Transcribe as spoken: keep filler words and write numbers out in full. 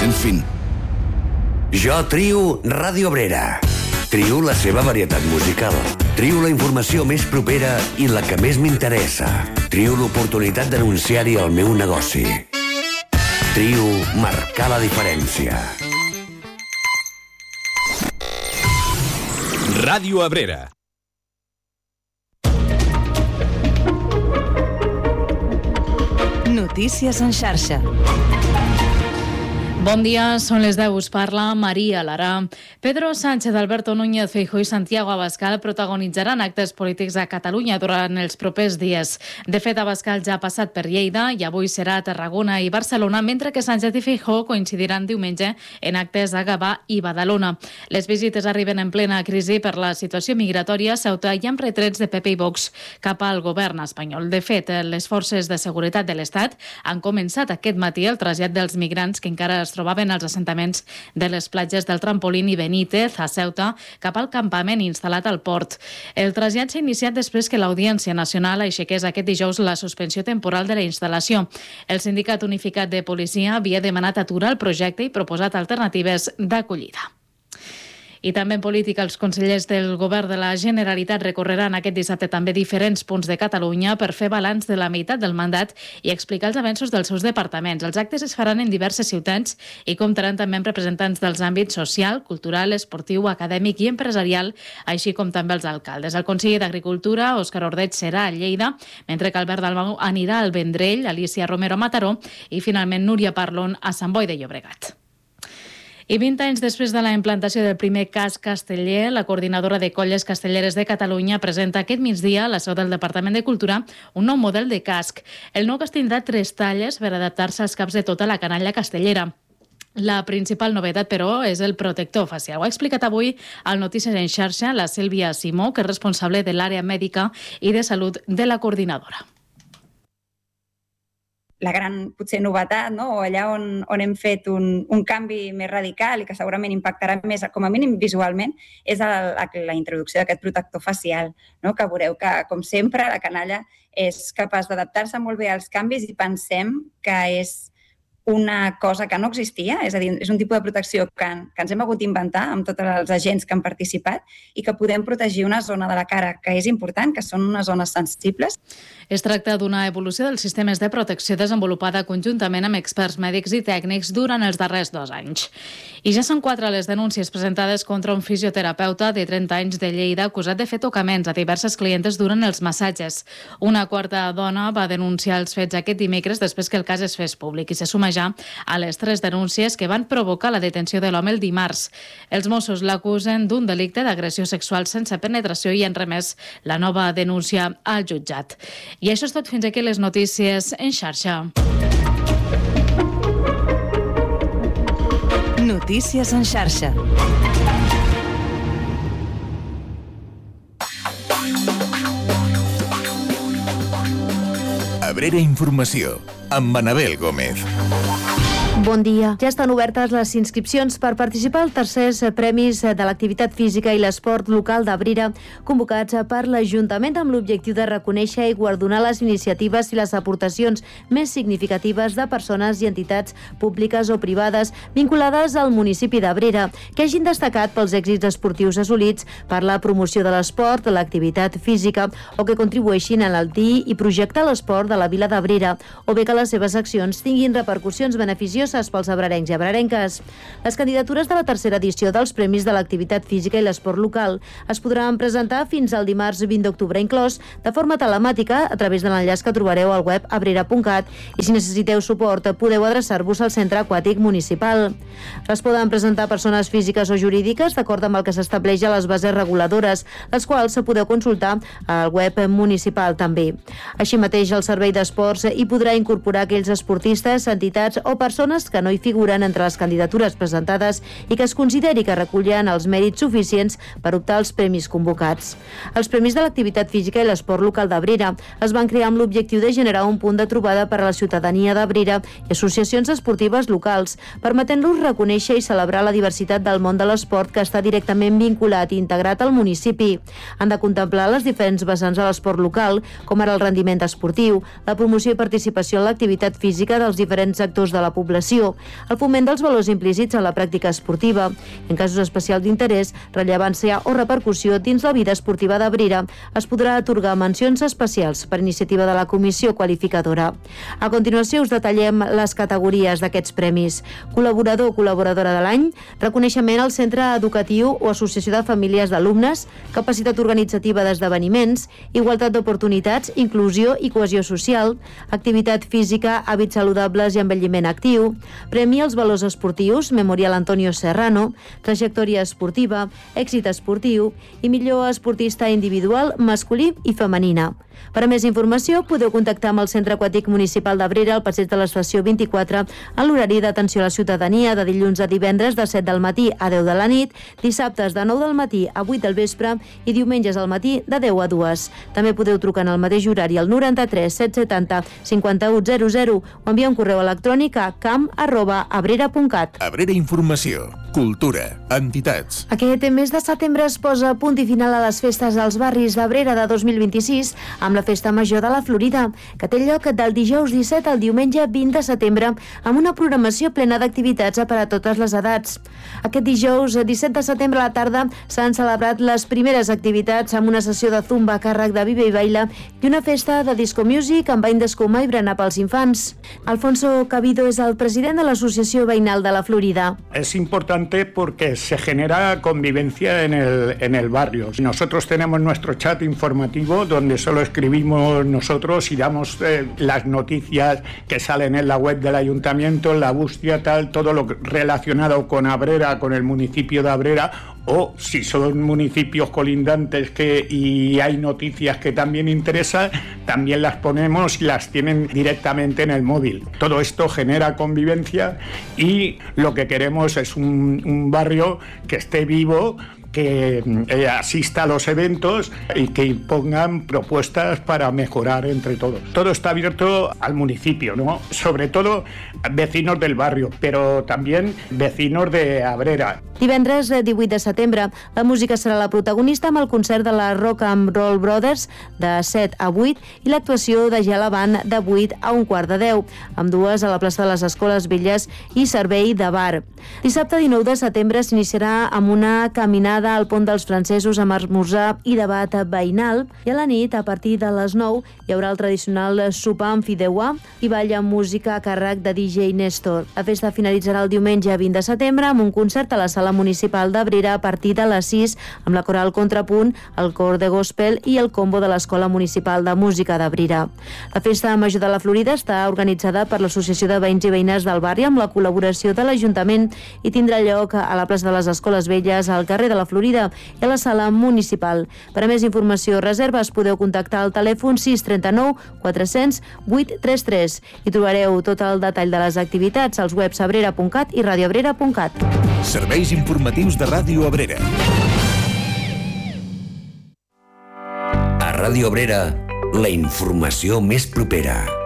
En fin. Jo trio Ràdio Abrera. Trio la seva varietat musical. Trio la informació més propera i la que més m'interessa. Trio l'oportunitat d'anunciar-hi el meu negoci. Trio marcar la diferència. Ràdio Abrera. Notícies en xarxa. Bon dia, són les deu, us parla Maria Lara. Pedro Sánchez, Alberto Núñez Feijóo i Santiago Abascal protagonitzaran actes polítics a Catalunya durant els propers dies. De fet, Abascal ja ha passat per Lleida i avui serà a Tarragona i Barcelona, mentre que Sánchez i Feijóo coincidiran diumenge en actes a Gavà i Badalona. Les visites arriben en plena crisi per la situació migratòria a Ceuta i amb retrets de P P i Vox cap al govern espanyol. De fet, les forces de seguretat de l'Estat han començat aquest matí el trasllat dels migrants que encara es trobaven als assentaments de les platges del Trampolín i Benítez, a Ceuta, cap al campament instal·lat al port. El trasllat s'ha iniciat després que l'Audiència Nacional aixequés aquest dijous la suspensió temporal de la instal·lació. El Sindicat Unificat de Policia havia demanat aturar el projecte i proposat alternatives d'acollida. I també en política, els consellers del Govern de la Generalitat recorreran aquest dissabte també diferents punts de Catalunya per fer balanç de la meitat del mandat i explicar els avenços dels seus departaments. Els actes es faran en diverses ciutats i comptaran també amb representants dels àmbits social, cultural, esportiu, acadèmic i empresarial, així com també els alcaldes. El conseller d'Agricultura, Òscar Ordeig, serà a Lleida, mentre que Albert Dalmau anirà al Vendrell, Alicia Romero a Mataró i finalment Núria Parlon a Sant Boi de Llobregat. I vint anys després de la implantació del primer casc casteller, la coordinadora de colles castelleres de Catalunya presenta aquest migdia a la seu del Departament de Cultura un nou model de casc. El nou casc tindrà tres talles per adaptar-se als caps de tota la canalla castellera. La principal novetat, però, és el protector facial. Ho ha explicat avui al Notícies en xarxa la Sílvia Simó, que és responsable de l'àrea mèdica i de salut de la coordinadora. La gran, potser, novetat, no? O allà on, on hem fet un, un canvi més radical i que segurament impactarà més, com a mínim visualment, és la, la introducció d'aquest protector facial, no? Que veureu que, com sempre, la canalla és capaç d'adaptar-se molt bé als canvis i pensem que és una cosa que no existia, és a dir, és un tipus de protecció que, que ens hem hagut d'inventar amb tots els agents que han participat i que podem protegir una zona de la cara que és important, que són unes zones sensibles. Es tracta d'una evolució dels sistemes de protecció desenvolupada conjuntament amb experts mèdics i tècnics durant els darrers dos anys. I ja són quatre les denúncies presentades contra un fisioterapeuta de trenta anys de Lleida acusat de fer tocaments a diverses clientes durant els massatges. Una quarta dona va denunciar els fets aquest dimecres després que el cas es fes públic i se suma ja a les tres denúncies que van provocar la detenció de l'home el dimarts. Els Mossos l'acusen d'un delicte d'agressió sexual sense penetració i han remès la nova denúncia al jutjat. I això és tot, fins aquí les notícies en xarxa. Notícies en xarxa. Abrera Informació, amb Manabel Gómez. Bon dia. Ja estan obertes les inscripcions per participar als tercers premis de l'activitat física i l'esport local d'Abrera, convocats per l'Ajuntament amb l'objectiu de reconèixer i guardonar les iniciatives i les aportacions més significatives de persones i entitats públiques o privades vinculades al municipi d'Abrera, que hagin destacat pels èxits esportius assolits per la promoció de l'esport, l'activitat física o que contribueixin a enaltir i projectar l'esport de la vila d'Abrera, o bé que les seves accions tinguin repercussions beneficioses pels abrerencs i abrerenques. Les candidatures de la tercera edició dels Premis de l'Activitat Física i l'Esport Local es podran presentar fins al dimarts vint d'octubre inclòs, de forma telemàtica a través de l'enllaç que trobareu al web abrera punt cat, i si necessiteu suport podeu adreçar-vos al Centre Aquàtic Municipal. Es poden presentar persones físiques o jurídiques d'acord amb el que s'estableix a les bases reguladores, les quals se podeu consultar al web municipal també. Així mateix, el Servei d'Esports hi podrà incorporar aquells esportistes, entitats o persones que no hi figuren entre les candidatures presentades i que es consideri que recullen els mèrits suficients per optar als premis convocats. Els Premis de l'Activitat Física i l'Esport Local d'Abrera es van crear amb l'objectiu de generar un punt de trobada per a la ciutadania d'Abrera i associacions esportives locals, permetent-los reconèixer i celebrar la diversitat del món de l'esport que està directament vinculat i integrat al municipi. Han de contemplar les diferents vessants de l'esport local, com ara el rendiment esportiu, la promoció i participació en l'activitat l'activitat física dels diferents sectors de la població, el foment dels valors implícits en la pràctica esportiva. En casos especials d'interès, rellevància o repercussió dins la vida esportiva d'Abrera, es podrà atorgar mencions especials per iniciativa de la comissió qualificadora. A continuació us detallem les categories d'aquests premis. Col·laborador o col·laboradora de l'any, reconeixement al centre educatiu o associació de famílies d'alumnes, capacitat organitzativa d'esdeveniments, igualtat d'oportunitats, inclusió i cohesió social, activitat física, hàbits saludables i envelliment actiu, premi als valors esportius, Memorial Antonio Serrano, trajectòria esportiva, èxit esportiu i millor esportista individual, masculí i femenina. Per a més informació, podeu contactar amb el Centre Aquàtic Municipal d'Abrera al passeig de l'Estació vint-i-quatre en l'horari d'atenció a la ciutadania de dilluns a divendres de set del matí a deu de la nit, dissabtes de nou del matí a vuit del vespre i diumenges al matí de deu a dues. També podeu trucar en el mateix horari al noranta-tres set setanta cinquanta-u zero zero o enviar un correu electrònic a camp arroba abrera punt cat. Abrera Informació, cultura, entitats. Aquest mes de setembre es posa punt i final a les festes dels barris d'Abrera de dos mil vint-i-sis amb la Festa Major de la Florida, que té lloc del dijous disset al diumenge vint de setembre amb una programació plena d'activitats per a totes les edats. Aquest dijous disset de setembre a la tarda s'han celebrat les primeres activitats amb una sessió de zumba a càrrec de Vive i Baila i una festa de disco music amb bany d'escuma i berenar pels infants. Alfonso Cabido és el president de l'Associació Veïnal de la Florida. Es importante porque se genera convivencia en el, en el barrio. Nosotros tenemos nuestro chat informativo donde solo escribimos nosotros y damos eh, las noticias que salen en la web del ayuntamiento, en la bústia, tal, todo lo relacionado con Abrera, con el municipio de Abrera, o si son municipios colindantes que, y hay noticias que también interesan, también las ponemos y las tienen directamente en el móvil. Todo esto genera convivencia y lo que queremos es un, un barrio que esté vivo, que eh, asista a los eventos y que pongan propuestas para mejorar entre todos. Todo está abierto al municipio, ¿no? Sobre todo vecinos del barrio, pero también vecinos de Abrera. Divendres divuit de setembre, la música serà la protagonista amb el concert de la Rock and Roll Brothers de set a vuit i l'actuació de Gela Band de vuit a un quart de deu, amb dues a la plaça de les Escoles Velles i servei de bar. Dissabte dinou de setembre s'iniciarà amb una caminada al Pont dels Francesos amb esmorzar i debat veïnal i a la nit, a partir de les nou, hi haurà el tradicional sopar amb fideuà i ball amb música a càrrec de D J Néstor. La festa finalitzarà el diumenge vint de setembre amb un concert a la Sala Municipal d'Abrera a partir de les sis amb la coral Contrapunt, el cor de gospel i el combo de l'Escola Municipal de Música d'Abrera. La Festa Major de la Florida està organitzada per l'Associació de Veïns i Veïnes del barri amb la col·laboració de l'Ajuntament i tindrà lloc a la plaça de les Escoles Velles, al carrer de la Florida i a la Sala Municipal. Per a més informació o reserves podeu contactar al telèfon sis trenta nou quatre-cents vuit trenta tres i trobareu tot el detall de les activitats als webs abrera punt cat i radioabrera punt cat. Serveis informatius de Ràdio Abrera. A Ràdio Abrera, la informació més propera.